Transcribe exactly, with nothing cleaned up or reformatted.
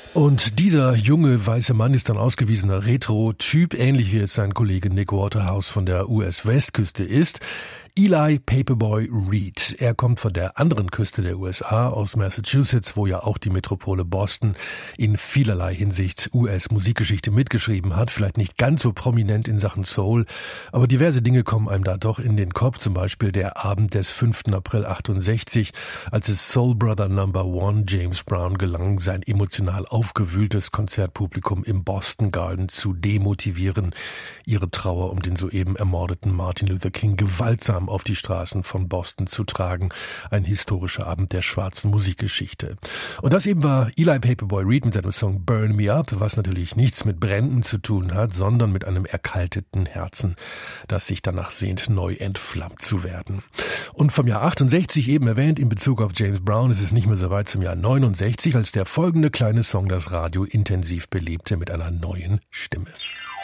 Und dieser junge weiße Mann ist ein ausgewiesener Retro-Typ, ähnlich wie jetzt sein Kollege Nick Waterhouse von der U S-Westküste ist. Eli Paperboy Reed. Er kommt von der anderen Küste der U S A, aus Massachusetts, wo ja auch die Metropole Boston in vielerlei Hinsicht U S-Musikgeschichte mitgeschrieben hat. Vielleicht nicht ganz so prominent in Sachen Soul, aber diverse Dinge kommen einem da doch in den Kopf. Zum Beispiel der Abend des fünften April achtundsechzig, als es Soul Brother Number One James Brown gelang, sein emotional aufgewühltes Konzertpublikum im Boston Garden zu demotivieren, ihre Trauer um den soeben ermordeten Martin Luther King gewaltsam auf die Straßen von Boston zu tragen. Ein historischer Abend der schwarzen Musikgeschichte. Und das eben war Eli Paperboy Reed mit seinem Song Burn Me Up, was natürlich nichts mit Bränden zu tun hat, sondern mit einem erkalteten Herzen, das sich danach sehnt, neu entflammt zu werden. Und vom Jahr achtundsechzig eben erwähnt, in Bezug auf James Brown, ist es nicht mehr so weit zum Jahr neunundsechzig, als der folgende kleine Song das Radio intensiv belebte mit einer neuen Stimme.